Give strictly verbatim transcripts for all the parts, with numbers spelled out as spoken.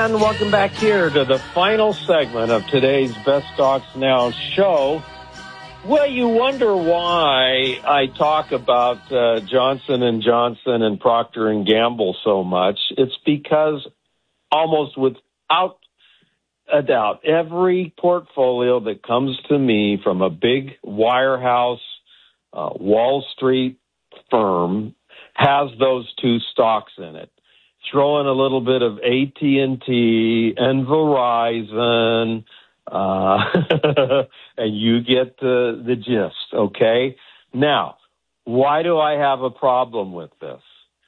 And welcome back here to the final segment of today's Best Stocks Now show. Well, you wonder why I talk about uh, Johnson and Johnson and Procter and Gamble so much. It's because almost without a doubt, every portfolio that comes to me from a big wirehouse, uh, Wall Street firm has those two stocks in it. Throw in a little bit of A T and T and Verizon, uh, and you get the, the gist, okay? Now, why do I have a problem with this?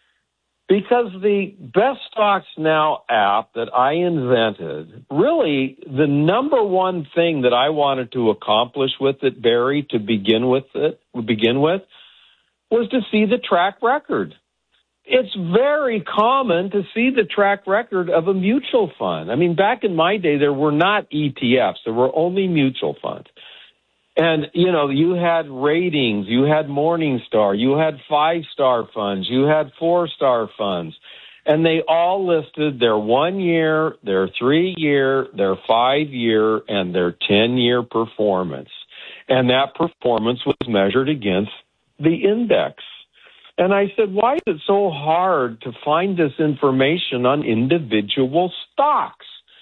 Because the Best Stocks Now app that I invented, really the number one thing that I wanted to accomplish with it, Barry, to begin with it, begin with, was to see the track record. It's very common to see the track record of a mutual fund. I mean, back in my day, there were not E T Fs. There were only mutual funds. And, you know, you had ratings, you had Morningstar, you had five-star funds, you had four-star funds. And they all listed their one-year, their three-year, their five-year, and their ten-year performance. And that performance was measured against the index. And I said, why is it so hard to find this information on individual stocks?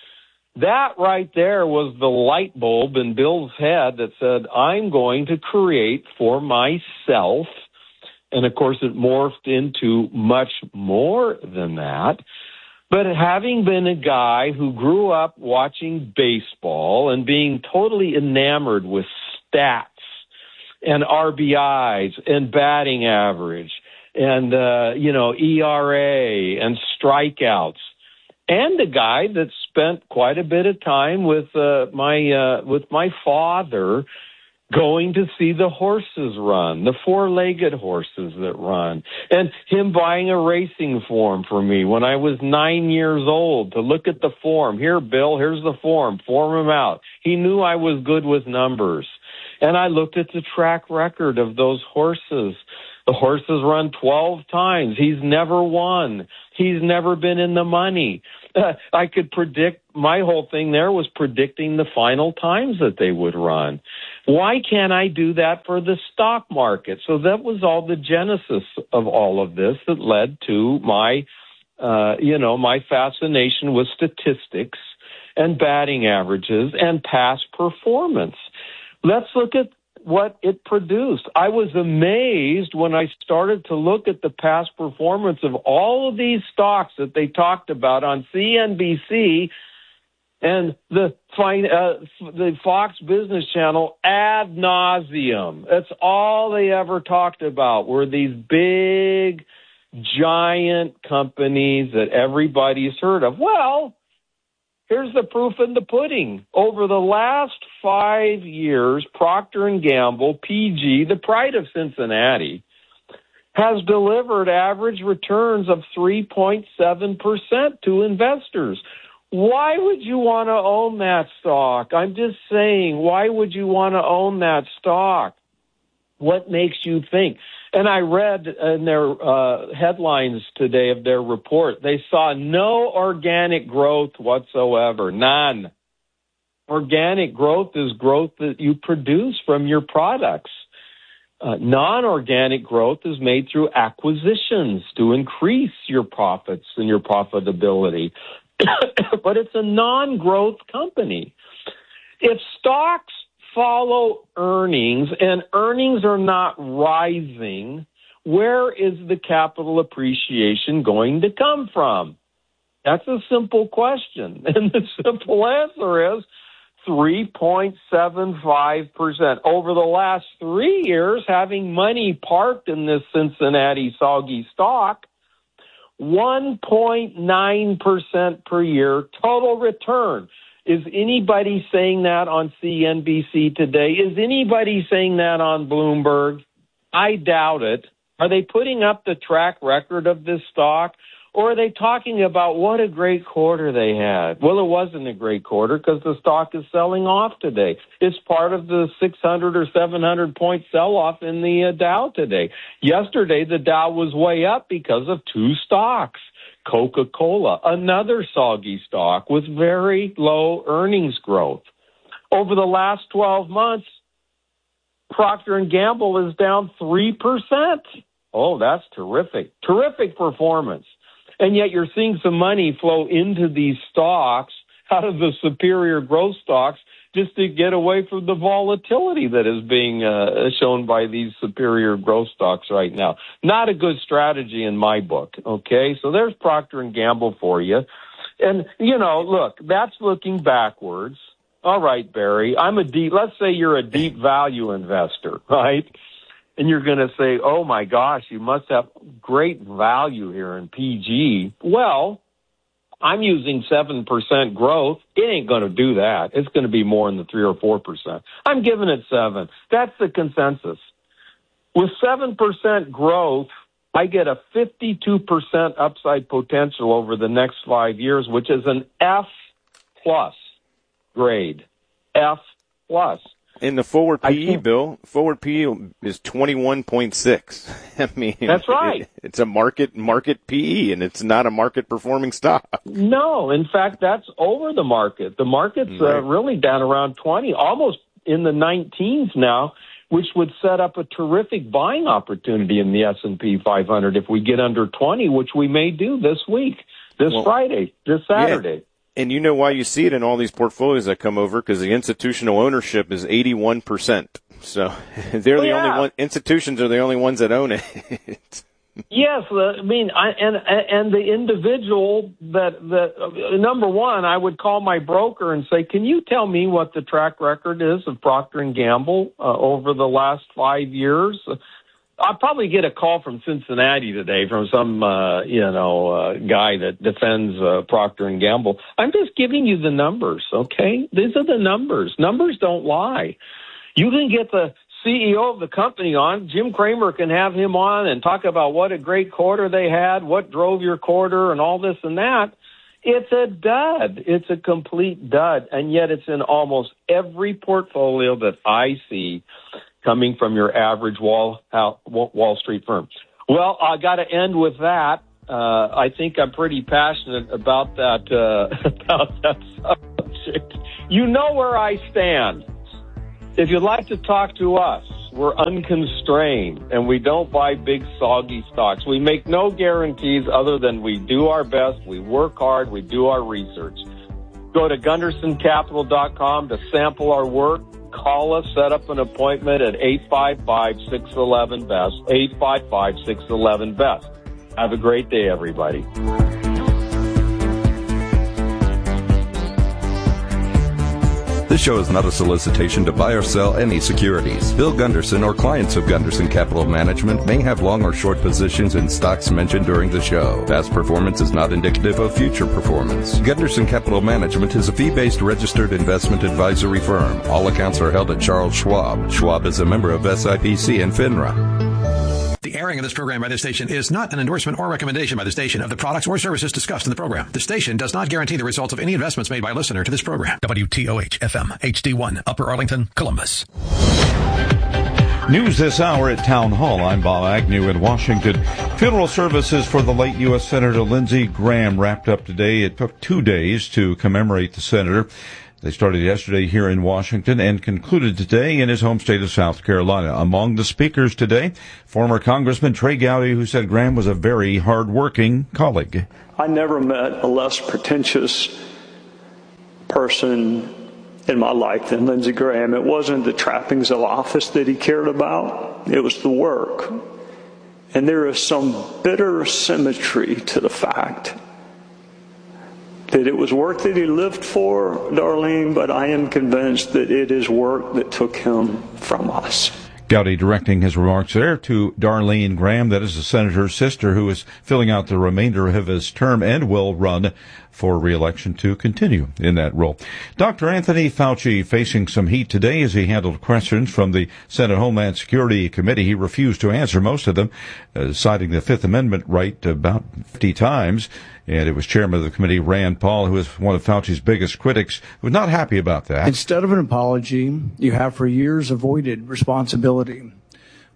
That right there was the light bulb in Bill's head that said, I'm going to create for myself. And, of course, it morphed into much more than that. But having been a guy who grew up watching baseball and being totally enamored with stats and R B Is and batting average and, uh, you know, E R A and strikeouts, and a guy that spent quite a bit of time with uh, my uh, with my father going to see the horses run, the four-legged horses that run, and him buying a racing form for me when I was nine years old to look at the form. Here, Bill, here's the form. Form him out. He knew I was good with numbers. And I looked at the track record of those horses. The horses run twelve times. He's never won. He's never been in the money. Uh, I could predict, my whole thing there was predicting the final times that they would run. Why can't I do that for the stock market? So that was all the genesis of all of this that led to my, uh, you know, my fascination with statistics and batting averages and past performance. Let's look at what it produced. I was amazed when I started to look at the past performance of all of these stocks that they talked about on C N B C and the uh, the Fox Business Channel ad nauseum. That's all they ever talked about were these big, giant companies that everybody's heard of. Well, here's the proof in the pudding. Over the last five years, Procter and Gamble, P G, the pride of Cincinnati, has delivered average returns of three point seven percent to investors. Why would you want to own that stock? I'm just saying, why would you want to own that stock? What makes you think? And I read in their uh, headlines today of their report, they saw no organic growth whatsoever, none. Organic growth is growth that you produce from your products. Uh, non-organic growth is made through acquisitions to increase your profits and your profitability. But it's a non-growth company. If stocks follow earnings and earnings are not rising, where is the capital appreciation going to come from? That's a simple question. And the simple answer is three point seven five percent. Over the last three years, having money parked in this Cincinnati soggy stock, one point nine percent per year total return. Is anybody saying that on C N B C today? Is anybody saying that on Bloomberg? I doubt it. Are they putting up the track record of this stock? Or are they talking about what a great quarter they had? Well, it wasn't a great quarter because the stock is selling off today. It's part of the six hundred or seven hundred point sell-off in the uh, Dow today. Yesterday, the Dow was way up because of two stocks, Coca-Cola, another soggy stock with very low earnings growth. Over the last twelve months, Procter and Gamble is down three percent. Oh, that's terrific. Terrific performance. And yet you're seeing some money flow into these stocks out of the superior growth stocks just to get away from the volatility that is being uh, shown by these superior growth stocks right now. Not a good strategy in my book, okay? So there's Procter and Gamble for you. And, you know, look, that's looking backwards. All right, Barry, I'm a deep, let's say you're a deep value investor, right? And you're going to say, oh, my gosh, you must have great value here in P G. Well, I'm using seven percent growth. It ain't going to do that. It's going to be more in the three or four percent. I'm giving it seven. That's the consensus. With seven percent growth, I get a fifty-two percent upside potential over the next five years, which is an F plus grade. F plus. In the forward P E, Bill, forward P E is twenty-one point six. I mean, that's right. It, it's a market market P E, and it's not a market performing stock. No, in fact, that's over the market. The market's right. uh, really down around twenty, almost in the nineteens now, which would set up a terrific buying opportunity in the S and P five hundred if we get under twenty, which we may do this week, this well, Friday, this Saturday. Yeah. And you know why you see it in all these portfolios that come over? Because the institutional ownership is eighty-one percent. So they're the yeah. only one. Institutions are the only ones that own it. Yes, uh, I mean, I, and and the individual that that uh, number one, I would call my broker and say, "Can you tell me what the track record is of Procter and Gamble uh, over the last five years?" I'll probably get a call from Cincinnati today from some, uh, you know, uh, guy that defends uh, Procter and Gamble. I'm just giving you the numbers, okay? These are the numbers. Numbers don't lie. You can get the C E O of the company on. Jim Cramer can have him on and talk about what a great quarter they had, what drove your quarter, and all this and that. It's a dud. It's a complete dud, and yet it's in almost every portfolio that I see coming from your average Wall Wall Street firm. Well, I got to end with that. Uh, I think I'm pretty passionate about that uh, about that subject. You know where I stand. If you'd like to talk to us, we're unconstrained, and we don't buy big, soggy stocks. We make no guarantees other than we do our best, we work hard, we do our research. Go to Gunderson Capital dot com to sample our work. Call us, set up an appointment at eight five five, six one one, B E S T, eight five five, six one one, B E S T. Have a great day, everybody. This show is not a solicitation to buy or sell any securities. Bill Gunderson or clients of Gunderson Capital Management may have long or short positions in stocks mentioned during the show. Past performance is not indicative of future performance. Gunderson Capital Management is a fee-based registered investment advisory firm. All accounts are held at Charles Schwab. Schwab is a member of S I P C and FINRA. The airing of this program by this station is not an endorsement or recommendation by the station of the products or services discussed in the program. The station does not guarantee the results of any investments made by a listener to this program. W T O H F M, H D one, Upper Arlington, Columbus. News this hour at Town Hall. I'm Bob Agnew in Washington. Funeral services for the late U S Senator Lindsey Graham wrapped up today. It took two days to commemorate the senator. They started yesterday here in Washington and concluded today in his home state of South Carolina. Among the speakers today, former Congressman Trey Gowdy, who said Graham was a very hard-working colleague. I never met a less pretentious person in my life than Lindsey Graham. It wasn't the trappings of office that he cared about. It was the work. And there is some bitter symmetry to the fact that it was work that he lived for, Darlene, but I am convinced that it is work that took him from us. Gowdy directing his remarks there to Darlene Graham, that is the senator's sister, who is filling out the remainder of his term and will run for re-election to continue in that role. Doctor Anthony Fauci facing some heat today as he handled questions from the Senate Homeland Security Committee. He refused to answer most of them, uh, citing the Fifth Amendment right about fifty times. And it was Chairman of the committee, Rand Paul, who is one of Fauci's biggest critics, who was not happy about that. Instead of an apology, you have for years avoided responsibility.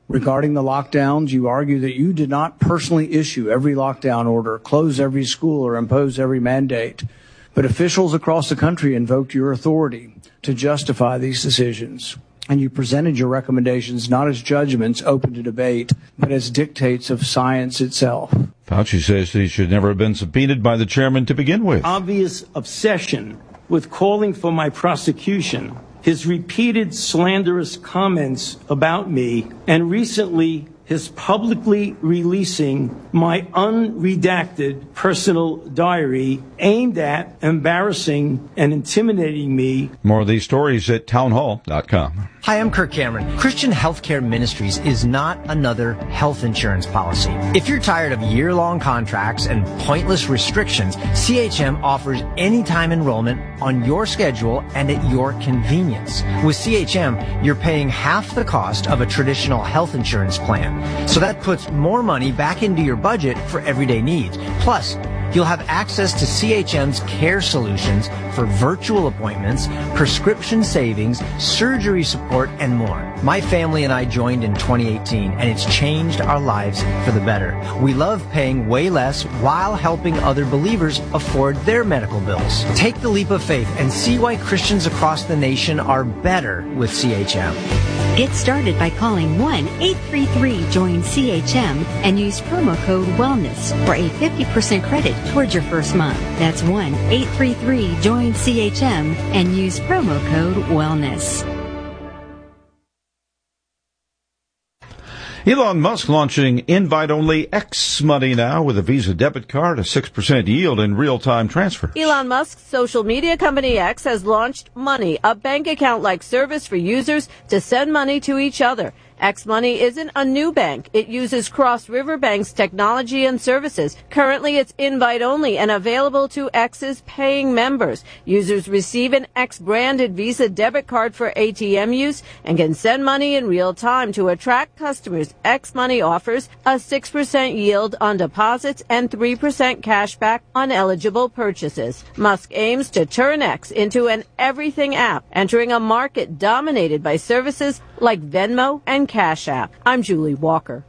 Regarding the lockdowns, you argue that you did not personally issue every lockdown order, close every school, or impose every mandate. But officials across the country invoked your authority to justify these decisions. And you presented your recommendations not as judgments open to debate, but as dictates of science itself. Fauci says he should never have been subpoenaed by the chairman to begin with. Obvious obsession with calling for my prosecution, his repeated slanderous comments about me, and recently his publicly releasing my unredacted personal diary aimed at embarrassing and intimidating me. More of these stories at townhall dot com. Hi, I'm Kirk Cameron. Christian Healthcare Ministries is not another health insurance policy. If you're tired of year-long contracts and pointless restrictions, C H M offers anytime enrollment on your schedule and at your convenience. With C H M, you're paying half the cost of a traditional health insurance plan. So that puts more money back into your budget for everyday needs. Plus, you'll have access to C H M's care solutions for virtual appointments, prescription savings, surgery support, and more. My family and I joined in twenty eighteen, and it's changed our lives for the better. We love paying way less while helping other believers afford their medical bills. Take the leap of faith and see why Christians across the nation are better with C H M. Get started by calling one eight three three join C H M and use promo code WELLNESS for a fifty percent credit towards your first month. That's one eight three three join C H M and use promo code WELLNESS. Elon Musk launching invite-only X Money now with a Visa debit card, a six percent yield in real-time transfers. Elon Musk's social media company X has launched Money, a bank account-like service for users to send money to each other. X Money isn't a new bank. It uses Cross River Bank's technology and services. Currently, it's invite-only and available to X's paying members. Users receive an X-branded Visa debit card for A T M use and can send money in real time. To attract customers, X Money offers a six percent yield on deposits and three percent cash back on eligible purchases. Musk aims to turn X into an everything app, entering a market dominated by services like Venmo and Cash App. I'm Julie Walker.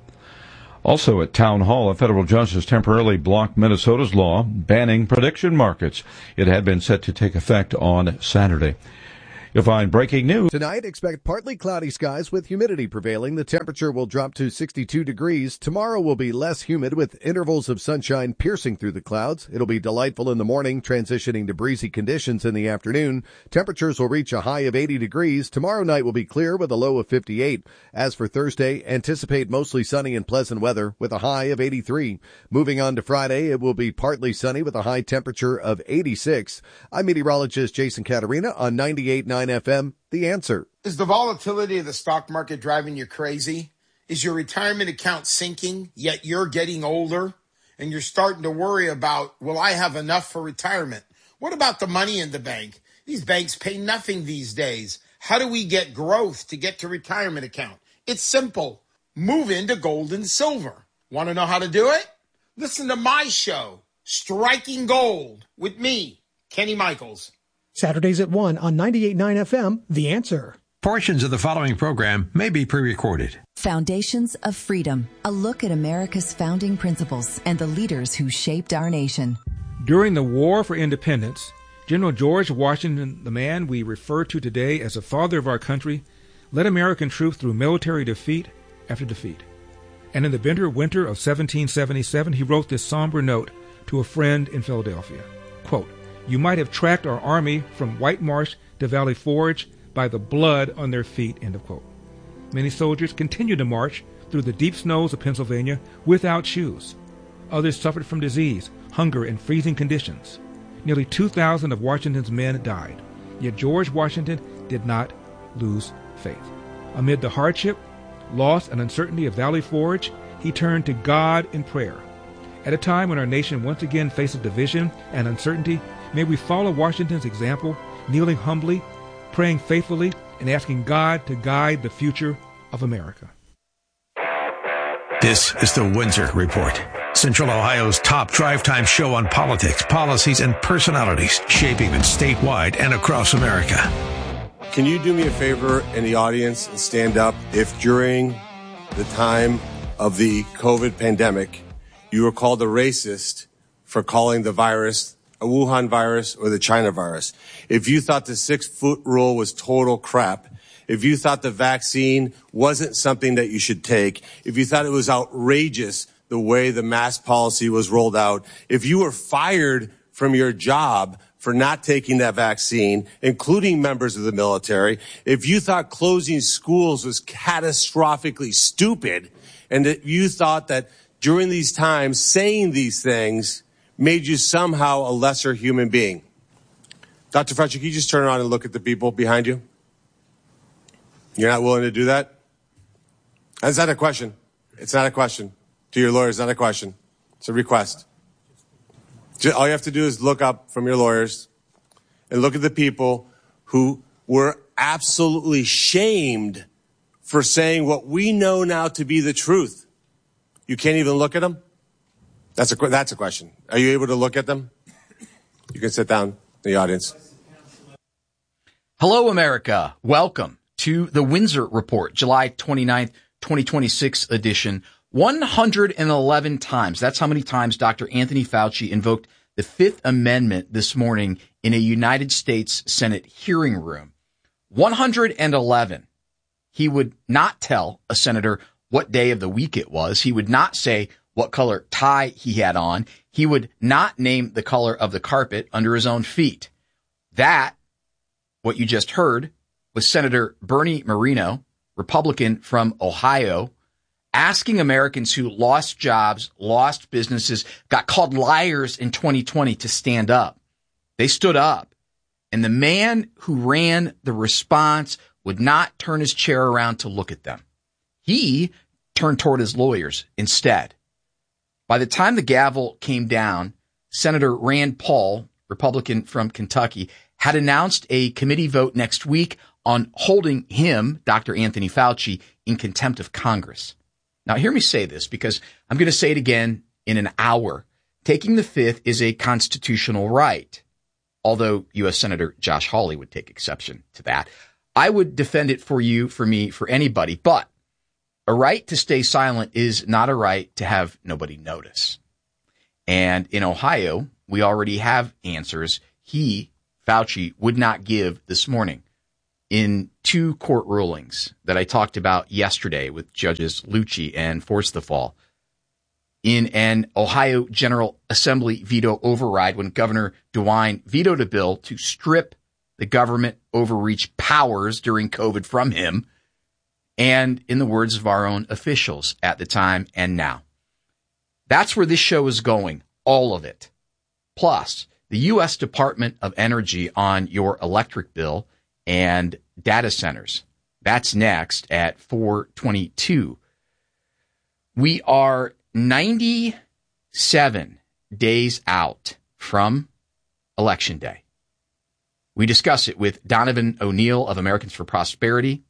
Also at Town Hall, a federal judge has temporarily blocked Minnesota's law banning prediction markets. It had been set to take effect on Saturday. You'll find breaking news. Tonight, expect partly cloudy skies with humidity prevailing. The temperature will drop to sixty-two degrees. Tomorrow will be less humid with intervals of sunshine piercing through the clouds. It'll be delightful in the morning, transitioning to breezy conditions in the afternoon. Temperatures will reach a high of eighty degrees. Tomorrow night will be clear with a low of fifty-eight. As for Thursday, anticipate mostly sunny and pleasant weather with a high of eighty-three. Moving on to Friday, it will be partly sunny with a high temperature of eighty-six. I'm meteorologist Jason Caterina on ninety-eight point nine F M, The Answer. Is the volatility of the stock market driving you crazy? Is your retirement account sinking, yet you're getting older and you're starting to worry about, will I have enough for retirement? What about the money in the bank? These banks pay nothing these days. How do we get growth to get to retirement account? It's simple. Move into gold and silver. Want to know how to do it? Listen to my show, Striking Gold, with me, Kenny Michaels. Saturdays at one on ninety-eight point nine F M, The Answer. Portions of the following program may be pre-recorded. Foundations of Freedom, a look at America's founding principles and the leaders who shaped our nation. During the War for Independence, General George Washington, the man we refer to today as the father of our country, led American troops through military defeat after defeat. And in the bitter winter of seventeen seventy-seven, he wrote this somber note to a friend in Philadelphia. Quote, "You might have tracked our army from White Marsh to Valley Forge by the blood on their feet," end of quote. Many soldiers continued to march through the deep snows of Pennsylvania without shoes. Others suffered from disease, hunger, and freezing conditions. Nearly two thousand of Washington's men died. Yet George Washington did not lose faith. Amid the hardship, loss, and uncertainty of Valley Forge, he turned to God in prayer. At a time when our nation once again faces division and uncertainty, may we follow Washington's example, kneeling humbly, praying faithfully, and asking God to guide the future of America. This is the Windsor Report, Central Ohio's top drive-time show on politics, policies, and personalities shaping it statewide and across America. Can you do me a favor in the audience and stand up if during the time of the COVID pandemic, you were called a racist for calling the virus a Wuhan virus or the China virus. If you thought the six-foot rule was total crap, if you thought the vaccine wasn't something that you should take, if you thought it was outrageous the way the mask policy was rolled out, if you were fired from your job for not taking that vaccine, including members of the military, if you thought closing schools was catastrophically stupid, and that you thought that during these times saying these things made you somehow a lesser human being. Doctor Fauci, can you just turn around and look at the people behind you? You're not willing to do that? That's not a question. It's not a question. To your lawyers, it's not a question. It's a request. All you have to do is look up from your lawyers and look at the people who were absolutely shamed for saying what we know now to be the truth. You can't even look at them? That's a, that's a question. Are you able to look at them? You can sit down in the audience. Hello, America. Welcome to the Windsor Report, July twenty-ninth, twenty twenty-six edition. one hundred eleven times. That's how many times Doctor Anthony Fauci invoked the Fifth Amendment this morning in a United States Senate hearing room. one hundred eleven. He would not tell a senator what day of the week it was. He would not say what color tie he had on. He would not name the color of the carpet under his own feet. That, what you just heard, was Senator Bernie Moreno, Republican from Ohio, asking Americans who lost jobs, lost businesses, got called liars in twenty twenty to stand up. They stood up. And the man who ran the response would not turn his chair around to look at them. He turned toward his lawyers instead. By the time the gavel came down, Senator Rand Paul, Republican from Kentucky, had announced a committee vote next week on holding him, Doctor Anthony Fauci, in contempt of Congress. Now, hear me say this, because I'm going to say it again in an hour. Taking the fifth is a constitutional right, although U S Senator Josh Hawley would take exception to that. I would defend it for you, for me, for anybody, but a right to stay silent is not a right to have nobody notice. And in Ohio, we already have answers he, Fauci, would not give this morning in two court rulings that I talked about yesterday with Judges Lucci and Forstafall. In an Ohio General Assembly veto override when Governor DeWine vetoed a bill to strip the government overreach powers during COVID from him, and in the words of our own officials at the time and now. That's where this show is going, all of it. Plus, the U S Department of Energy on your electric bill and data centers. That's next at four twenty-two. We are ninety-seven days out from Election Day. We discuss it with Donovan O'Neill of Americans for Prosperity.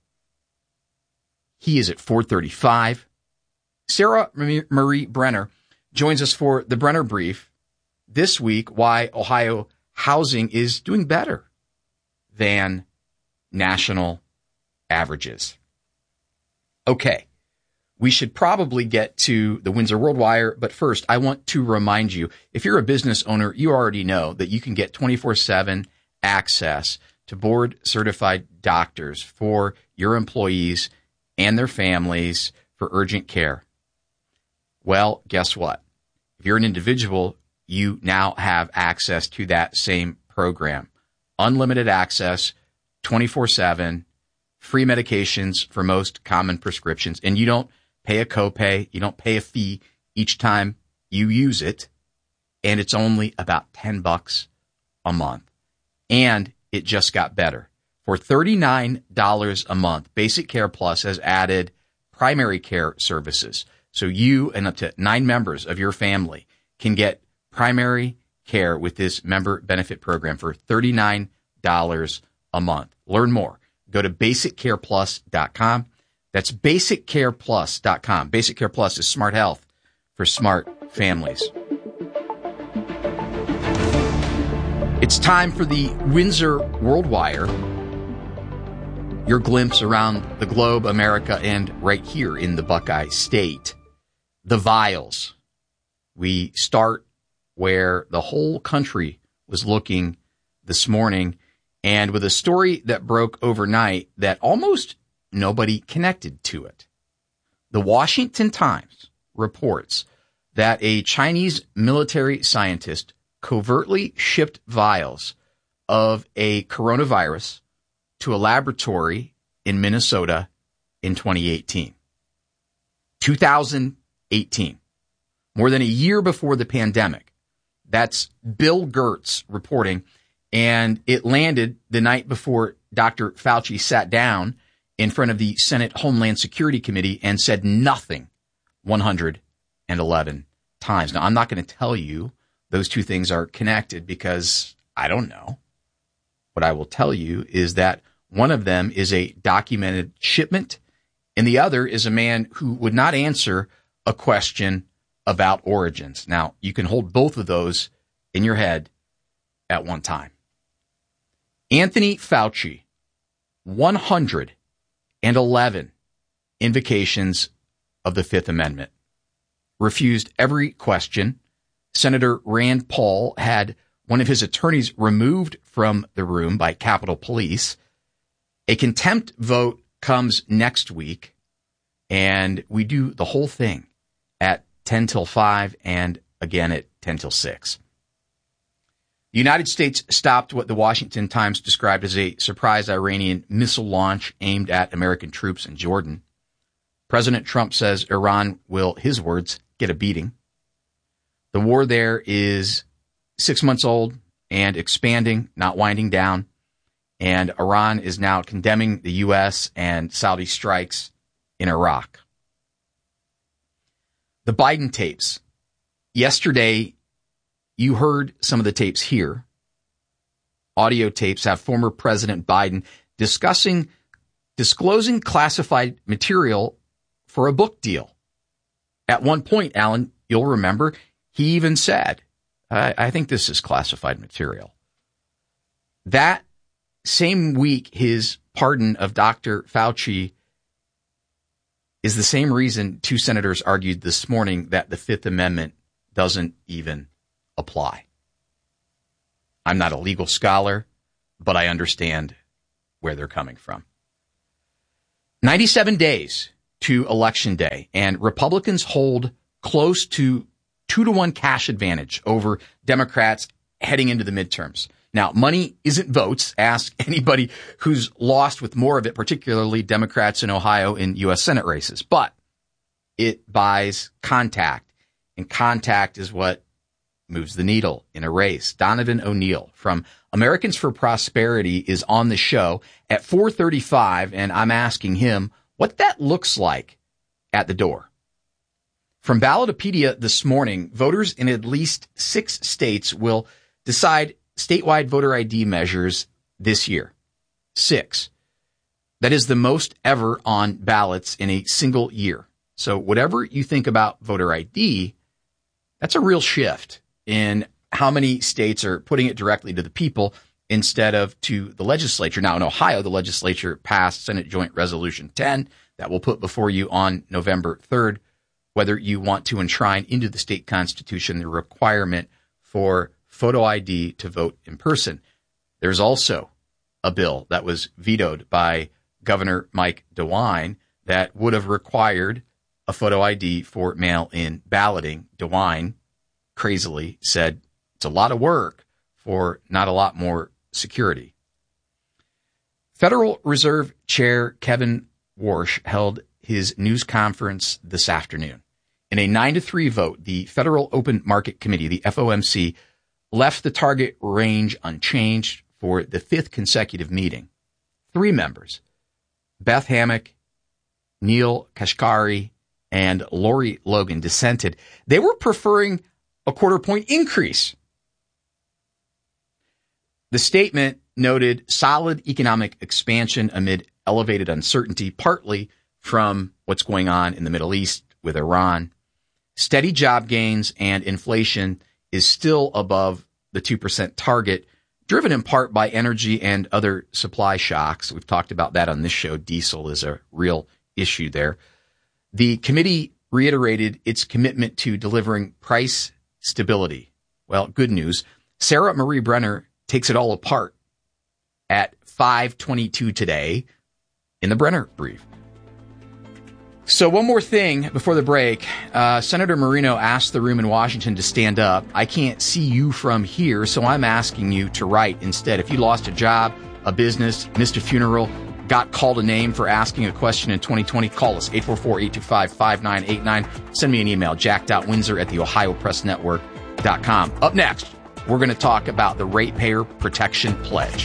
He is at four thirty-five. Sarah Marie Brenner joins us for the Brenner Brief this week, why Ohio housing is doing better than national averages. Okay, we should probably get to the Windsor World Wire, but first I want to remind you, if you're a business owner, you already know that you can get twenty-four seven access to board-certified doctors for your employees and their families for urgent care. Well, guess what? If you're an individual, you now have access to that same program. Unlimited access, twenty-four seven, free medications for most common prescriptions, and you don't pay a copay, you don't pay a fee each time you use it, and it's only about ten bucks a month. And it just got better. For thirty-nine dollars a month, Basic Care Plus has added primary care services. So you and up to nine members of your family can get primary care with this member benefit program for thirty-nine dollars a month. Learn more. Go to basic care plus dot com. That's basic care plus dot com. Basic Care Plus is smart health for smart families. It's time for the Windsor World Wire. your glimpse around the globe, America, and right here in the Buckeye State. The vials. We start where the whole country was looking this morning, and with a story that broke overnight that almost nobody connected to it. The Washington Times reports that a Chinese military scientist covertly shipped vials of a coronavirus to a laboratory in Minnesota in twenty eighteen. two thousand eighteen. More than a year before the pandemic. That's Bill Gertz reporting, and it landed the night before Doctor Fauci sat down in front of the Senate Homeland Security Committee and said nothing one hundred eleven times. Now, I'm not going to tell you those two things are connected because I don't know. What I will tell you is that one of them is a documented shipment, and the other is a man who would not answer a question about origins. Now, you can hold both of those in your head at one time. Anthony Fauci, one hundred eleven invocations of the Fifth Amendment. Refused every question. Senator Rand Paul had one of his attorneys removed from the room by Capitol Police. A contempt vote comes next week, and we do the whole thing at ten till five and again at ten till six. The United States stopped what the Washington Times described as a surprise Iranian missile launch aimed at American troops in Jordan. President Trump says Iran will, his words, get a beating. The war there is six months old and expanding, not winding down. And Iran is now condemning the U S and Saudi strikes in Iraq. The Biden tapes. Yesterday, you heard some of the tapes here. Audio tapes have former President Biden discussing, disclosing classified material for a book deal. At one point, Alan, you'll remember, he even said, I, I think this is classified material. That same week, his pardon of Doctor Fauci is the same reason two senators argued this morning that the Fifth Amendment doesn't even apply. I'm not a legal scholar, but I understand where they're coming from. ninety-seven days to Election Day, and Republicans hold close to two to one cash advantage over Democrats heading into the midterms. Now, money isn't votes. Ask anybody who's lost with more of it, particularly Democrats in Ohio in U S Senate races. But it buys contact, and contact is what moves the needle in a race. Donovan O'Neill from Americans for Prosperity is on the show at four thirty-five, and I'm asking him what that looks like at the door. From Ballotopedia this morning, voters in at least six states will decide statewide voter I D measures this year. Six. That is the most ever on ballots in a single year. So whatever you think about voter I D, that's a real shift in how many states are putting it directly to the people instead of to the legislature. Now, in Ohio, the legislature passed Senate Joint Resolution ten that we'll put before you on November third, whether you want to enshrine into the state constitution the requirement for photo I D to vote in person. There's also a bill that was vetoed by Governor Mike DeWine that would have required a photo I D for mail-in balloting. DeWine crazily said it's a lot of work for not a lot more security. Federal Reserve Chair Kevin Warsh held his news conference this afternoon. In a nine to three vote, the Federal Open Market Committee, the F O M C, left the target range unchanged for the fifth consecutive meeting. Three members, Beth Hammack, Neil Kashkari, and Lori Logan, dissented. They were preferring a quarter point increase. The statement noted solid economic expansion amid elevated uncertainty, partly from what's going on in the Middle East with Iran. Steady job gains and inflation is still above the two percent target driven in part by energy and other supply shocks. We've talked about that on this show. Diesel is a real issue there. The committee reiterated its commitment to delivering price stability. Well, good news. Sarah Marie Brenner takes it all apart at five twenty-two today in the Brenner Brief. So one more thing before the break. Uh, Senator Marino asked the room in Washington to stand up. I can't see you from here, so I'm asking you to write instead. If you lost a job, a business, missed a funeral, got called a name for asking a question in twenty twenty, call us, eight four four, eight two five, five nine eight nine. Send me an email, jack dot windsor at the ohio press network dot com. Up next, we're going to talk about the Ratepayer Protection Pledge.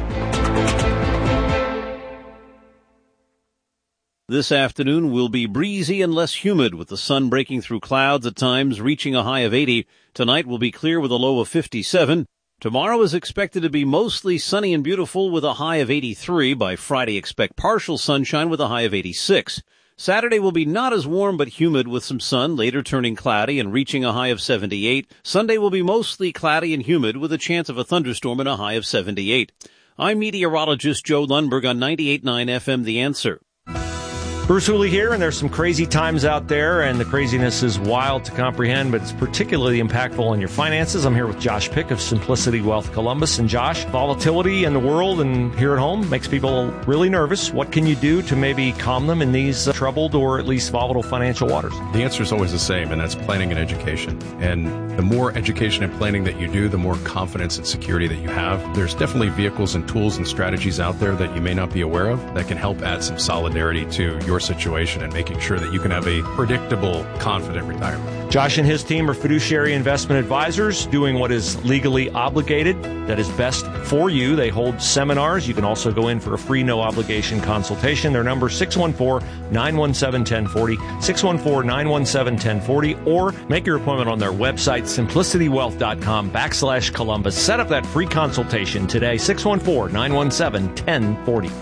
This afternoon will be breezy and less humid, with the sun breaking through clouds at times, reaching a high of eighty. Tonight will be clear with a low of fifty-seven. Tomorrow is expected to be mostly sunny and beautiful with a high of eighty-three. By Friday, expect partial sunshine with a high of eighty-six. Saturday will be not as warm but humid with some sun, later turning cloudy and reaching a high of seventy-eight. Sunday will be mostly cloudy and humid with a chance of a thunderstorm and a high of seventy-eight. I'm meteorologist Joe Lundberg on ninety-eight point nine F M The Answer. Bruce Hooley here, and there's some crazy times out there, and the craziness is wild to comprehend, but it's particularly impactful on your finances. I'm here with Josh Pick of Simplicity Wealth Columbus. And Josh, volatility in the world and here at home makes people really nervous. What can you do to maybe calm them in these uh, troubled or at least volatile financial waters? The answer is always the same, and that's planning and education. And the more education and planning that you do, the more confidence and security that you have. There's definitely vehicles and tools and strategies out there that you may not be aware of that can help add some solidarity to your situation and making sure that you can have a predictable, confident retirement. Josh and his team are fiduciary investment advisors doing what is legally obligated, that is best for you. They hold seminars. You can also go in for a free, no obligation consultation. Their number is six one four, nine one seven, one zero four zero, six one four, nine one seven, one zero four zero, or make your appointment on their website, simplicitywealth.com backslash Columbus. Set up that free consultation today, six one four, nine one seven, one zero four zero.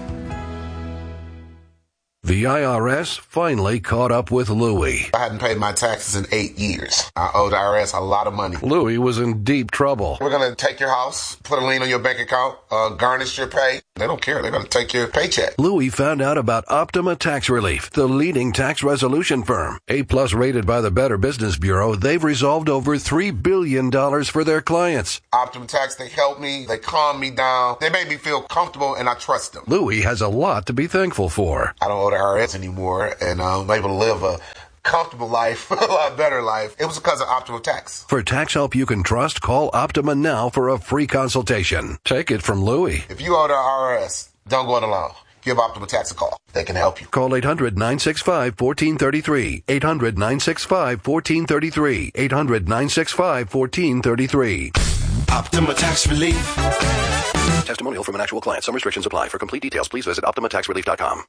The I R S finally caught up with Louie. I hadn't paid my taxes in eight years. I owed the I R S a lot of money. Louie was in deep trouble. We're going to take your house, put a lien on your bank account, uh, garnish your pay. They don't care. They're going to take your paycheck. Louie found out about Optima Tax Relief, the leading tax resolution firm. A-plus rated by the Better Business Bureau, they've resolved over three billion dollars for their clients. Optima Tax, they helped me. They calmed me down. They made me feel comfortable, and I trust them. Louie has a lot to be thankful for. I don't owe the I R S anymore, and I'm able to live a comfortable life, a lot better life. It was because of Optima Tax. For tax help you can trust, call Optima now for a free consultation. Take it from Louie. If you owe the I R S, don't go it alone. Give Optima Tax a call. They can help you. Call eight hundred, nine six five, one four three three. eight hundred, nine six five, one four three three. eight hundred, nine six five, one four three three. Optima Tax Relief. Testimonial from an actual client. Some restrictions apply. For complete details, please visit optima tax relief dot com.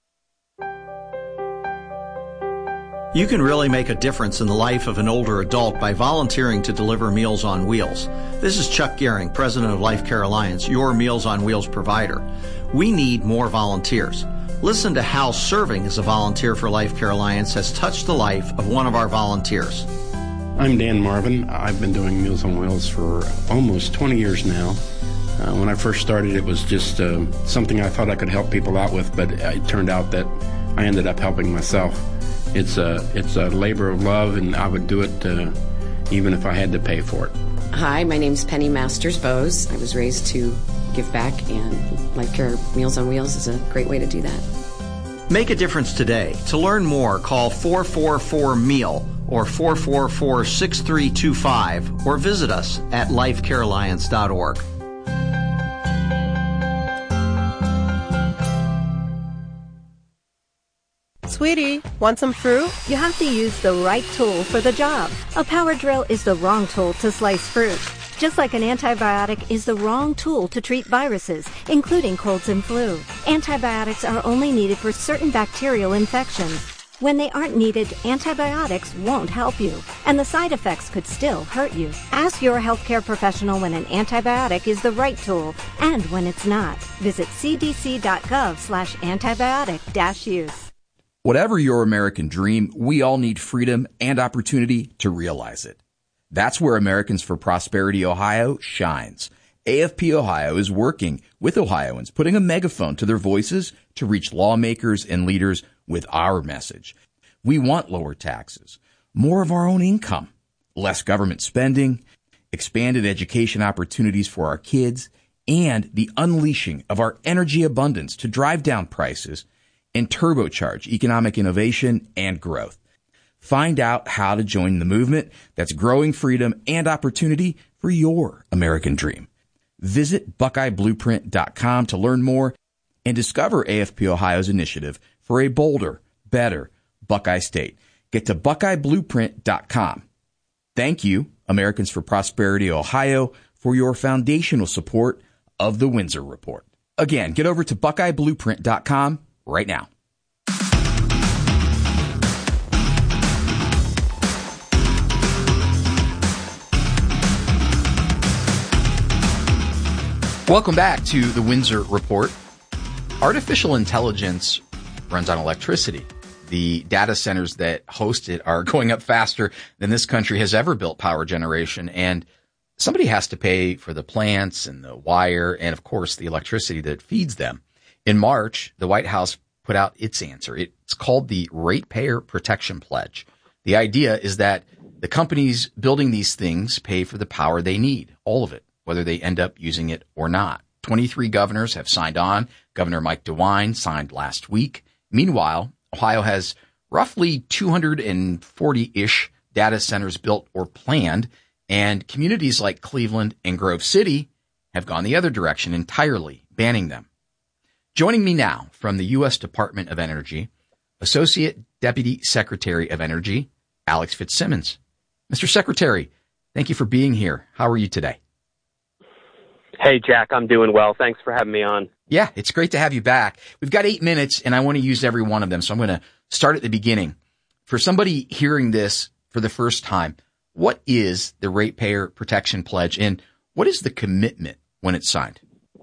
You can really make a difference in the life of an older adult by volunteering to deliver Meals on Wheels. This is Chuck Gehring, president of Life Care Alliance, your Meals on Wheels provider. We need more volunteers. Listen to how serving as a volunteer for Life Care Alliance has touched the life of one of our volunteers. I'm Dan Marvin. I've been doing Meals on Wheels for almost twenty years now. Uh, when I first started, it was just uh, something I thought I could help people out with, but it turned out that I ended up helping myself. It's a, it's a labor of love, and I would do it uh, even if I had to pay for it. Hi, my name's Penny Masters Bose. I was raised to give back, and Life Care Meals on Wheels is a great way to do that. Make a difference today. To learn more, call four four four meal or four four four, six three two five or visit us at life care alliance dot org. Sweetie, want some fruit? You have to use the right tool for the job. A power drill is the wrong tool to slice fruit. Just like an antibiotic is the wrong tool to treat viruses, including colds and flu. Antibiotics are only needed for certain bacterial infections. When they aren't needed, antibiotics won't help you, and the side effects could still hurt you. Ask your healthcare professional when an antibiotic is the right tool and when it's not. Visit c d c dot gov slash antibiotic dash use. Whatever your American dream, we all need freedom and opportunity to realize it. That's where Americans for Prosperity Ohio shines. A F P Ohio is working with Ohioans, putting a megaphone to their voices to reach lawmakers and leaders with our message. We want lower taxes, more of our own income, less government spending, expanded education opportunities for our kids, and the unleashing of our energy abundance to drive down prices and turbocharge economic innovation and growth. Find out how to join the movement that's growing freedom and opportunity for your American dream. Visit Buckeye Blueprint dot com to learn more and discover A F P Ohio's initiative for a bolder, better Buckeye State. Get to Buckeye Blueprint dot com. Thank you, Americans for Prosperity Ohio, for your foundational support of the Windsor Report. Again, get over to Buckeye Blueprint dot com right now. Welcome back to the Windsor Report. Artificial intelligence runs on electricity. The data centers that host it are going up faster than this country has ever built power generation. And somebody has to pay for the plants and the wire and, of course, the electricity that feeds them. In March, the White House put out its answer. It's called the Ratepayer Protection Pledge. The idea is that the companies building these things pay for the power they need, all of it, whether they end up using it or not. twenty-three governors have signed on. Governor Mike DeWine signed last week. Meanwhile, Ohio has roughly two hundred forty-ish data centers built or planned, and communities like Cleveland and Grove City have gone the other direction entirely, banning them. Joining me now from the U S Department of Energy, Associate Deputy Secretary of Energy, Alex Fitzsimmons. Mister Secretary, thank you for being here. How are you today? Hey, Jack, I'm doing well. Thanks for having me on. Yeah, it's great to have you back. We've got eight minutes, and I want to use every one of them, so I'm going to start at the beginning. For somebody hearing this for the first time, what is the Ratepayer Protection Pledge, and what is the commitment when it's signed?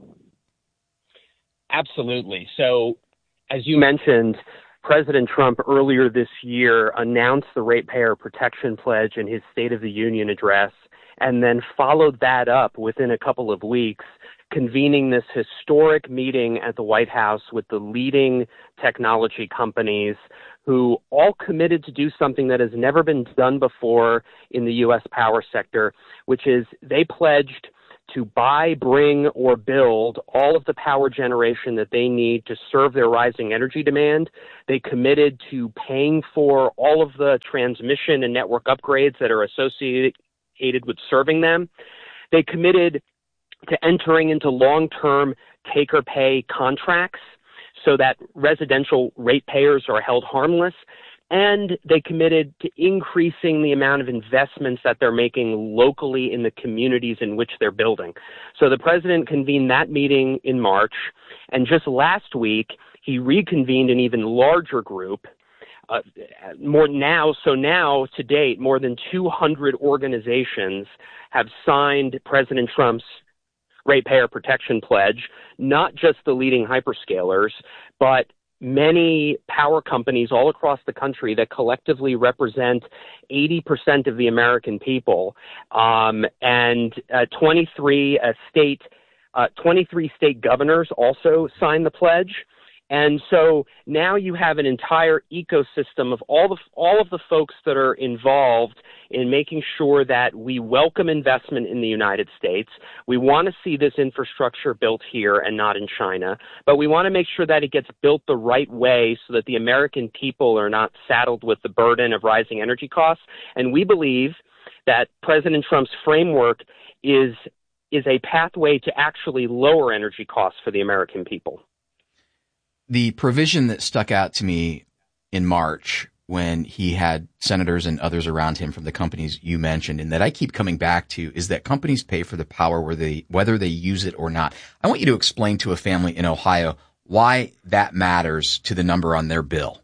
Absolutely. So, as you mentioned, President Trump earlier this year announced the Ratepayer Protection Pledge in his State of the Union address, and then followed that up within a couple of weeks, convening this historic meeting at the White House with the leading technology companies who all committed to do something that has never been done before in the U S power sector, which is they pledged to buy, bring, or build all of the power generation that they need to serve their rising energy demand. They committed to paying for all of the transmission and network upgrades that are associated with serving them. They committed to entering into long-term take-or-pay contracts so that residential ratepayers are held harmless. And they committed to increasing the amount of investments that they're making locally in the communities in which they're building. So the president convened that meeting in March, and just last week, he reconvened an even larger group. Uh, more now, so now to date, more than two hundred organizations have signed President Trump's Ratepayer Protection Pledge, not just the leading hyperscalers, but many power companies all across the country that collectively represent eighty percent of the American people, um, and uh, twenty-three uh, state, uh, twenty-three state governors also signed the pledge. And so now you have an entire ecosystem of all the all of the folks that are involved in making sure that we welcome investment in the United States. We want to see this infrastructure built here and not in China, but we want to make sure that it gets built the right way so that the American people are not saddled with the burden of rising energy costs. And we believe that President Trump's framework is is a pathway to actually lower energy costs for the American people. The provision that stuck out to me in March when he had senators and others around him from the companies you mentioned, and that I keep coming back to, is that companies pay for the power where they, whether they use it or not. I want you to explain to a family in Ohio why that matters to the number on their bill.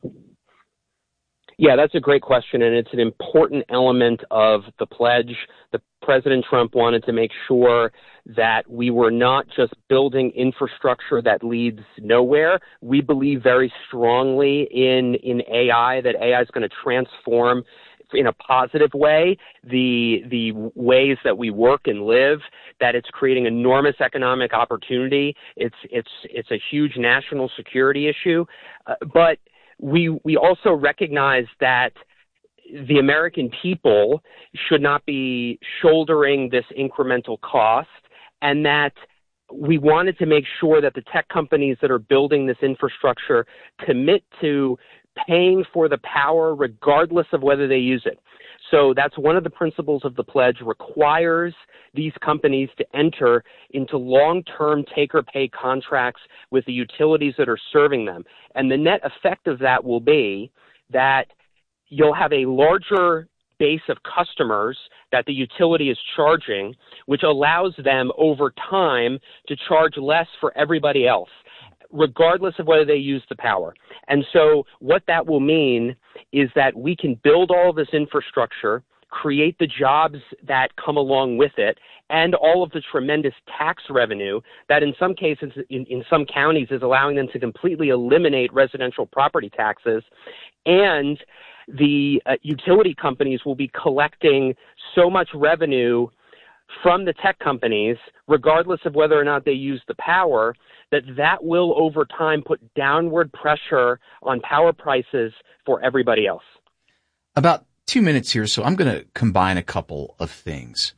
Yeah, that's a great question, and it's an important element of the pledge. The President Trump wanted to make sure that we were not just building infrastructure that leads nowhere. We believe very strongly in, in A I, that A I is going to transform in a positive way, the the ways that we work and live, that it's creating enormous economic opportunity. It's it's it's a huge national security issue, uh, but we we also recognize that the American people should not be shouldering this incremental cost, and that we wanted to make sure that the tech companies that are building this infrastructure commit to paying for the power regardless of whether they use it. So that's one of the principles of the pledge, requires these companies to enter into long-term take-or-pay contracts with the utilities that are serving them. And the net effect of that will be that you'll have a larger base of customers that the utility is charging, which allows them over time to charge less for everybody else, regardless of whether they use the power. And so what that will mean is that we can build all of this infrastructure, create the jobs that come along with it, and all of the tremendous tax revenue that in some cases, in, in some counties, is allowing them to completely eliminate residential property taxes. And the uh, utility companies will be collecting so much revenue from the tech companies, regardless of whether or not they use the power, that that will over time put downward pressure on power prices for everybody else. About two minutes here, so I'm going to combine a couple of things.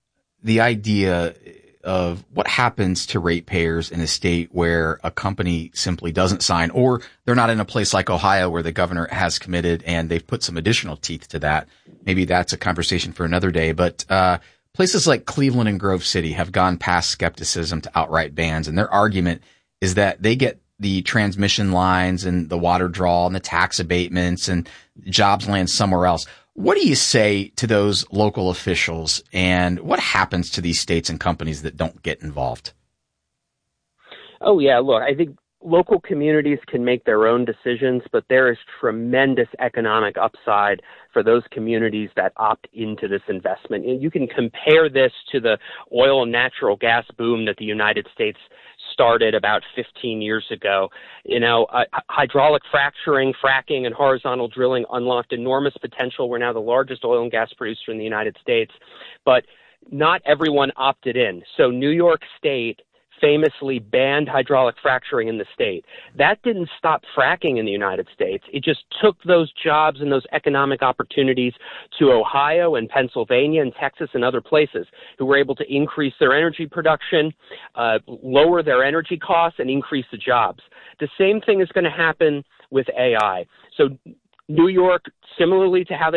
The idea of what happens to ratepayers in a state where a company simply doesn't sign, or they're not in a place like Ohio where the governor has committed and they've put some additional teeth to that. Maybe that's a conversation for another day, but uh places like Cleveland and Grove City have gone past skepticism to outright bans, and their argument is that they get the transmission lines and the water draw and the tax abatements and jobs land somewhere else. What do you say to those local officials, and what happens to these states and companies that don't get involved? Oh, yeah, look, I think local communities can make their own decisions, but there is tremendous economic upside for those communities that opt into this investment. You can compare this to the oil and natural gas boom that the United States started about fifteen years ago. You know, uh, hydraulic fracturing, fracking, and horizontal drilling unlocked enormous potential. We're now the largest oil and gas producer in the United States, but not everyone opted in. So New York State famously banned hydraulic fracturing in the state. That didn't stop fracking in the United States. It just took those jobs and those economic opportunities to Ohio and Pennsylvania and Texas and other places who were able to increase their energy production, uh, lower their energy costs, and increase the jobs. The same thing is going to happen with A I. So New York, similarly to how they